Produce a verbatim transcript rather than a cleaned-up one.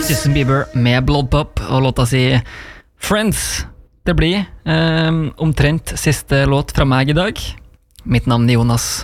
Justin Bieber med Blood Pop og låta si Friends. Det blir eh, omtrent siste låt fra meg i dag. Mitt navn er Jonas.